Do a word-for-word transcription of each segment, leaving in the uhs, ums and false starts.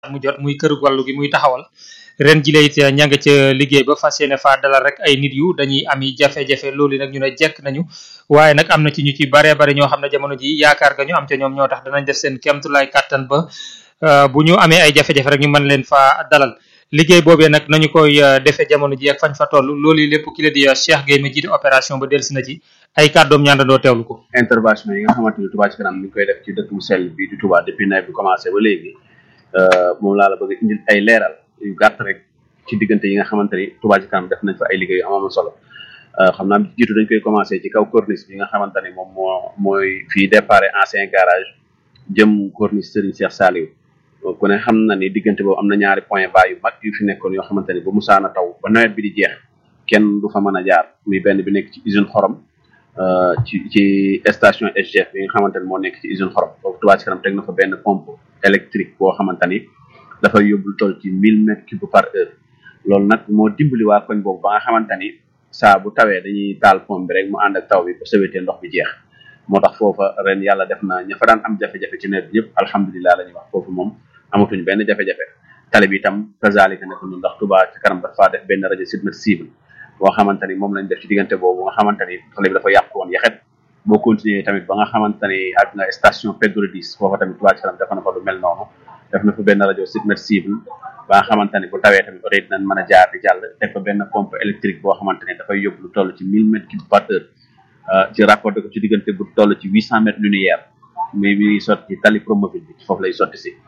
mu jot muy kër wàllu gi muy taxawal ren ji it ña nga ca liggéey ba fas yéene faa dalal rek ay nit yu dañuy ami jafe-jafe loolu nag ñu ne jekk nañu waaye nag am na ci ñu ci bare bare ñoo xam ne jamono ji yaakaar ga ñu am ca ñoom ñoo tax danañ def seen kemtulaay kàttan ba bu ñu amee ay jafe-jafe rek ñu mën leen faa dalal liggéey boobee nag nañu koy defee jamono ji ak fañ fa toll loolu lépp ki la di Cheikh Gueye ma jiite opération ba delsi na ci ay kàddoom ñaandandoo teewlu ko. intervention yi nga xamante ni Touba ci kanam mi ngi koy def ci dëkk bu sell bi di Touba depuis nawet bi commencé ba léegi moom laa la bëgg indil ay leeral yu gàtt rek ci diggante yi nga xamante ni Touba ci kanam def nañ fa ay liggéey yu am am solo xam naa jiitu dañ koy commencé ci kaw corniche bi nga xamante ni moom moo mooy fii départ ancien garage jëm corniche Serigne Cheikh Saliou ku ne xam na ni diggante boobu am na ñaari point bas yu mag yu fi nekkoon yoo xamante ni ba musaana taw ba nawet bi di jeex kenn du fa mën a jaar muy benn bi nekk ci usine xorom ci ci station S G F bi nga xamante ni moo nekk ci usine xorom foofu Touba ci kanam teg na fa benn pompe électrique boo xamante ni dafay yóbbul toll ci mille mètres cubes par heure loolu nag moo dimbali waa koñ boobu ba nga xamante ni saa bu tawee dañuy taal pompe bi rek mu ànd ak taw bi ba sawetee ndox bi jeex moo tax foofa ren yàlla def na ña fa daan am jafe-jafe ci nawet bi yëpp alhamdulilah la ñuy wax foofu moom amatuñ benn jafe-jafe tali bi itam kazalika nekk nu ndax Touba ci kanam dafa def benn rajo submersible boo xamante ni moom lañ def ci diggante boobu nga xamante ni tali bi dafa yàqu woon yaxet boo continuer tamit ba nga xamante ni ak na station Pedrodis foofa tamit Touba ci kanam def na fa lu mel noonu def na fa benn rajo submersible ba nga xamante ni bu tawee tamit oto yi dinañ mën a jaar di jàll teg fa benn pompe électrique boo xamante ni dafay yóbbu lu toll ci mille mètres cubes par heure ci raccordé ko ci diggante bu toll ci huit cent mètres linéaires mais bi sotti tali promobile bi foofu lay sotti si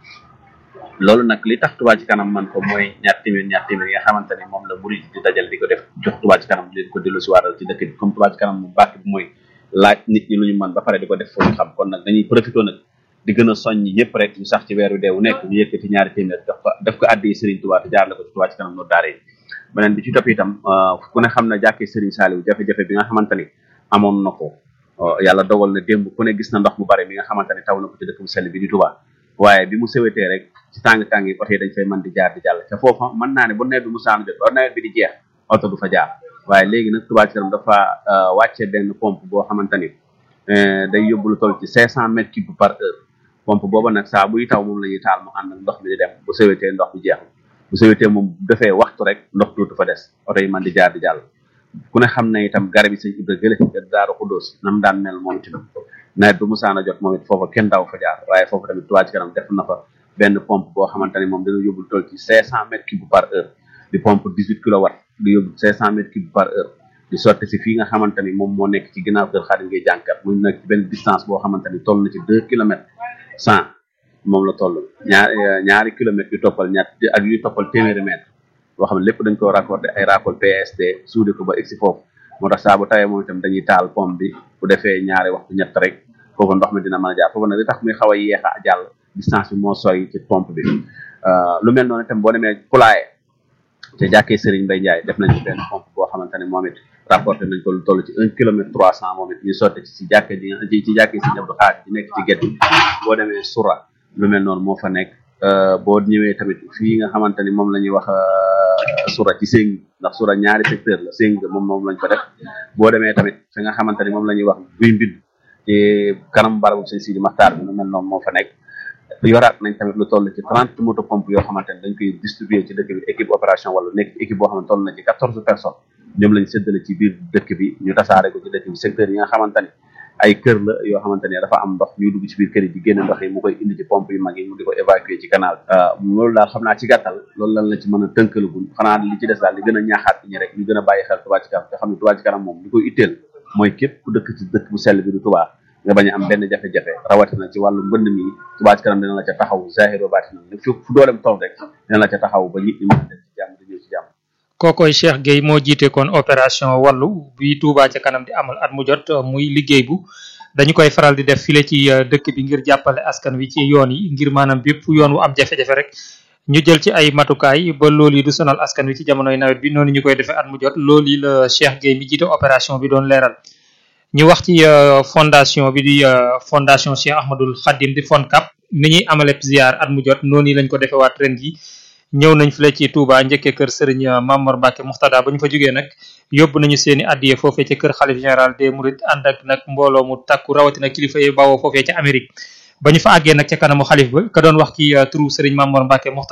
loolu nag li tax Touba ci kanam man ko mooy ñaar téeméer ñaar téeméer yi nga xamante ni moom la murid di dajal di ko def jox Touba ci kanam leen ko dellu si waatal ci dëkk bi comme Touba ci kanam mu baax bi mooy laaj nit ñi lu ñu mën ba pare di ko def foofu xam kon nag dañuy profité nag di gën a soññ ñëpp rek ñu sax ci weeru deewu nekk ñu yëkkati ñaari téeméer def ko def ko addi Serigne Touba te jaar la ko ci Touba ci kanam no daare beneen bi ci topp itam ku ne xam na jàkkee Serigne Saliou jafe-jafe bi nga xamante ni amoon na ko yàlla dogal na démb ku ne gis na ndox mu bare bi nga xamante ni taw na ko ci dëkk bu sell bi di Touba waaye bi mu sewetee rek ci tàng-tàng yi oto yi dañ fay mën di jaar di jàll te foofa mën naa ne bu nawet bi mu saanu jot ba nawet bi di jeex oto du fa jaar waaye léegi nag Touba ci kanam dafa wàcce benn pompe boo xamante ni day yóbbu lu toll ci cinq cent mètres cubes par heure pompe booba nag saa buy taw moom la ñuy taal mu ànd ak ndox mi di dem bu sewetee ndox bi jeex bu sewetee moom defee waxtu rek ndox dootu fa des oto yi mën di jaar di jàll ku ne xam ne itam garab yi sëñ Ibra gële Daaru Xuddoos nam daan mel moom itam nawet bi musaana jot moom it foofa kenn daaw fa jaar waaye foofu tamit Touba ci kanam def na fa benn pompe boo xamante ni moom dina yóbbul toll ci cinq cent mètres cubes par heure di pompe dix-huit kilowatts di yóbbu cinq cent mètres cubes par heure di sotti si fii nga xamante ni moom moo nekk ci ginnaaw kër Xaadim ngay jànkat muy nekk ci benn distance boo xamante ni toll na ci deux kilomètres cent moom la toll ñaar ñaari kilomètres yu toppal ñaar ak yu toppal téeméeri mètres boo xam ne lépp dañ ko raccordé ay raccord P S D suude ko ba egsi foofu moo tax saa bu tawee moom itam dañuy taal pompe bi bu defee ñaari waxtu ñett rek foofu ndox mi dina mën a jaar foofu nag li tax muy xaw a yéex a jàll distance bi moo sori ci pompe bi lu mel noonu itam boo demee Poulaye te jàkkee Serigne Mbaye Ndiaye def nañ ci benn pompe boo xamante ne moom it rapporté nañ ko lu toll ci un kilomètre trois cent moom it ñu sotti ci jàkkee ji ci jàkkee si Abdou Khadre di nekk ci Guet bi boo demee Soura lu mel noonu moo fa nekk boo ñëwee tamit fii nga xamante ni moom la ñuy wax Soura ci Séng ndax Soura ñaari secteur la Séng moom moom lañ ko def boo demee tamit fi nga xamante ni moom la ñuy wax Guy Mbind ci kanam barabu sëñ Sidi Maxtaar bi lu mel noonu moo fa nekk yoraat nañ tamit lu toll ci trente moto pompe yoo xamante ni dañ koy distribuer ci dëkk bi équipe opération wala nekk équipe boo xam ne toll na ci quatorze personnes ñoom lañ séddale ci biir dëkk bi ñu tasaare ko ci dëkk bi secteur yi nga xamante ni ay kër la yoo xamante ni dafa am ndox ñuy dugg ci biir kër yi di génne ndox yi mu koy indi ci pompe yu mag yi mu di ko évacuer ci canal loolu daal xam naa ci gàttal loolu lan la ci mën a tënkalagul xanaa li ci des daal li gën a ñaaxaat ñi rek ñu gën a bàyyi xel Touba ci kanam te xam ne Touba ci kanam moom li koy itteel mooy képp ku dëkk ci dëkk bu sell bi du Touba nga bañ a am benn jafe-jafe rawatina ci wàllu mbënd mi Touba ci kanam dina la ca taxaw zahir wa baatin fu doolem toll rek dina la ca taxaw ba nit ñi mën a dem ci jàmm di ñëw ci jàmm kookoy Cheikh Gueye moo jiite kon opération wàllu bi Touba ca kanam di amal at mu jot muy liggéey bu dañu koy faral di def file ci dëkk bi ngir jàppale askan wi ci yoon yi ngir maanaam bépp yoon wu am jafe-jafe rek ñu jël ci ay matukaay ba loolu yi du sonal askan wi ci jamonoy nawet bi noonu ñu koy defee at mu jot loolu yi la Cheikh Gueye mi jiite opération bi doon leeral ñu wax ci fondation bi di fondation Cheikh Ahmadoul Khadim di FONCAB ni ñuy amale ziar at mu jot noonu lañ ko defee waat ren gi ñëw nañ file ci Touba njëkkee kër Serigne Mamor Mbacke Muxtada ba ñu fa jógee nag yóbbu nañu seeni addiye foofee ca kër xalif général des Mourides ànd ak nag mbooloo mu takku rawatina kilifa yi bawoo foofee ca Amérique ba ñu fa àggee nag ca kanamu xalif ba ka doon wax ci turu Serigne Mamour Mbacke